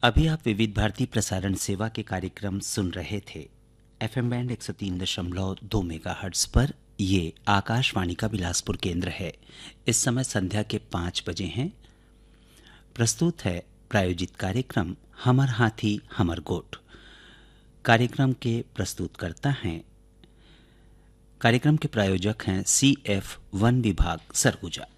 अभी आप विविध भारती प्रसारण सेवा के कार्यक्रम सुन रहे थे। एफएम बैंड 103.2 मेगाहर्ट्ज पर ये आकाशवाणी का बिलासपुर केंद्र है। इस समय संध्या के 5 बजे हैं। प्रस्तुत है प्रायोजित कार्यक्रम हमर हाथी हमर गोठ। कार्यक्रम के प्रस्तुतकर्ता हैं, कार्यक्रम के प्रायोजक हैं CF वन विभाग सरगुजा।